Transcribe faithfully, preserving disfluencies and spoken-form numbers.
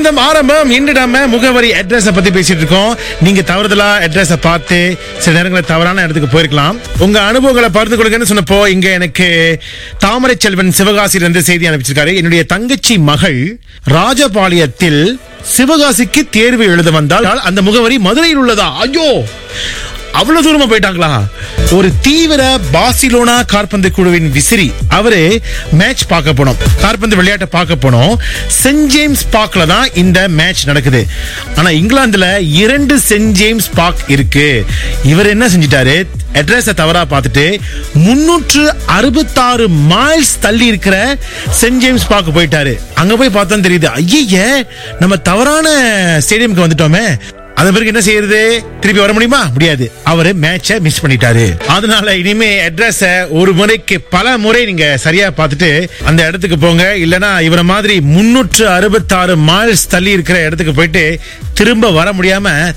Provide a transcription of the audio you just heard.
வசந்தம் ஆரம்பம். இன்று நம்ம முகவரி அட்ரஸ் பத்தி பேசிட்டு இருக்கோம். நீங்க தவறுதலா அட்ரஸ் பார்த்து சில நேரங்களில் தவறான இடத்துக்கு போயிருக்கலாம். உங்க அனுபவங்களை பகிர்ந்து கொடுங்கன்னு சொன்னப்போ இங்க எனக்கு தாமரை செல்வன் சிவகாசியில இருந்து செய்தி அனுப்பிச்சிருக்காரு. என்னுடைய தங்கச்சி மகள் ராஜபாளையத்தில் சிவகாசிக்கு தேர்வு எழுத வந்தால் அந்த முகவரி மதுரையில் உள்ளதா? ஐயோ, அவ்வளவு தூரமா போயிட்டாங்களா? ஒரு தீவிர பார்சிலோனா காற்பந்து குழுவின் விசிறி அவரு மேட்ச் பார்க்க போனோம், காற்பந்து விளையாட்டை பார்க்க போனோம். சென்ட் ஜேம்ஸ் பார்க்ல தான் இந்த மேட்ச் நடக்குது. ஆனா இங்கிலாந்துல இரண்டு சென்ட் ஜேம்ஸ் பார்க் இருக்கு. இவர் என்ன செஞ்சிட்டாரு, அட்ரஸ் தவறா பார்த்துட்டு முன்னூற்று அறுபத்தாறு மைல்ஸ் தள்ளி இருக்கிற சென்ட் ஜேம்ஸ் பார்க் போயிட்டாரு. அங்க போய் பார்த்தா தெரியுது, ஐயே நம்ம தவறான ஸ்டேடியமுக்கு வந்துட்டோமே. அதன் பிறகு என்ன செய்யறது? திருப்பி வர முடியுமா? முடியாது. அவரு மேட்சை மிஸ் பண்ணிட்டாரு. அதனால இனிமே அட்ரஸ் ஒரு முறைக்கு பல முறை நீங்க சரியா பார்த்துட்டு அந்த இடத்துக்கு போங்க. இல்லனா இவர மாதிரி முன்னூற்று அறுபத்தாறு மைல்ஸ் தள்ளி இருக்கிற இடத்துக்கு போயிட்டு திரும்ப வர முடியாம